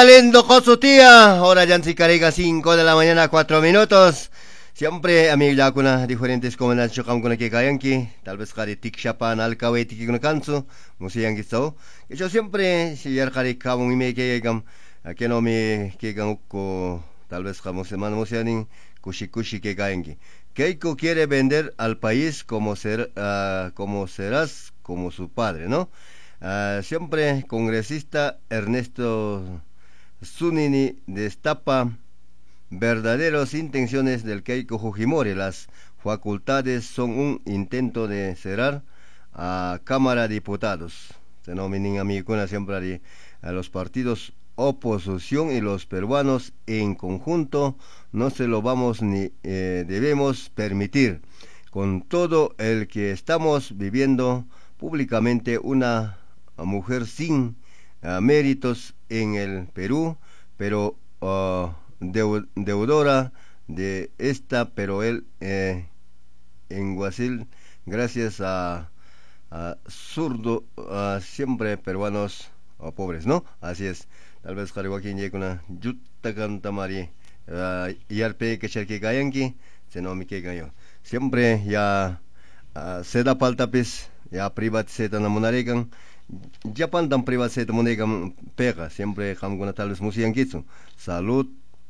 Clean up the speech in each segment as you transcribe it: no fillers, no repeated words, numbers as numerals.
saliendo con su tía. Ahora ya en Carega 5 de la mañana, 4 minutos. Siempre a mí ya con diferentes comandantes con que caen aquí. Tal vez cari tik shapan al kawe tiki con canso. Musian gisto. Y yo siempre si ya cari cabo mi me que gam que no me que gam ko tal vez como semana musianin kushi kushi que caen aquí. Keiko quiere vender al país como serás como su padre, ¿no? Siempre congresista Ernesto Zunini destapa verdaderas intenciones del Keiko Fujimori. Las facultades son un intento de cerrar a Cámara de Diputados. Se nominan a mi cuna siempre a los partidos oposición y los peruanos en conjunto no se lo vamos ni debemos permitir. Con todo el que estamos viviendo públicamente una mujer sin méritos en el Perú, pero deudora de esta, pero él en Guasil, gracias a zurdo, siempre peruanos pobres, ¿no? Así es. Tal vez Jariwakin llega una yuta cantamari, yarpe que cherque gayanki, se no me queda yo. Siempre ya se da paltapis, ya privatzeta namonaregan, ya pantan privatzeta monegan pega, siempre jamguna tal vez musiankitsu. Salud,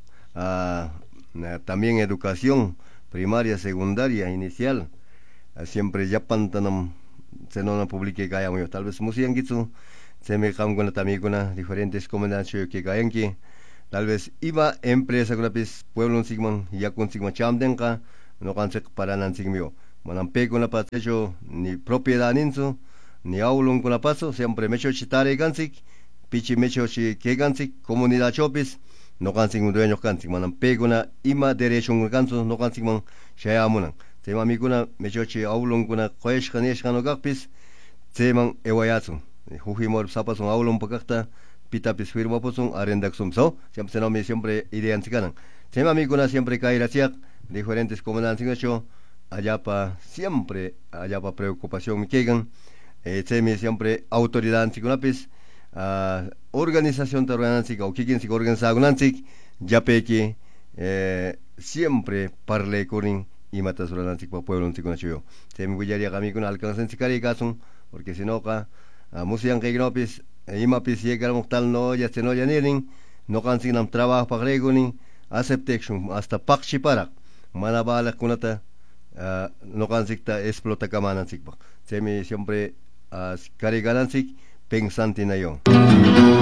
también educación primaria, secundaria, inicial, siempre ya pantanam se no publique gayamoyo, tal vez musiankitsu. Se me con también con diferentes comandantes que caen aquí. Tal vez iba empresa con la pueblo sigman ya con sigman chamdenka no can se para nan sigmio. Manampe con la patecho ni propiedad ninso ni aulun con la paso siempre mecho chitare gansik pichi mecho chi que gansik comunidad chopis no can sigman dueño gansik manampe con la ima derecho con ganso no can sigman shaya amunan. Se mami con la mecho chi aulun con la koesh kanesh kano gakpis se man ewayatsu. Fujimori sapasun aulon pakakta pitapis firma posun arendak sumso siempre no me siempre idean sikanan tema amiguna siempre kairasiak diferentes comandantes hecho allá pa siempre allá pa preocupación mi kegan semi siempre autoridad sikunapis organización taranansik o kikin sik organizagunansik yapeki siempre parle kunin y matas uranansik pa pueblo sikunacho yo semi guyaria amiguna alcanzan sikari kasun porque si no ka musian que gnopis imapis llega tal no ya se no ya nirin no cansinam trabajo para regunin aceptation hasta pakshi para manabala kunata no cansikta explota kamanansik semi siempre cariganansik pensante na yo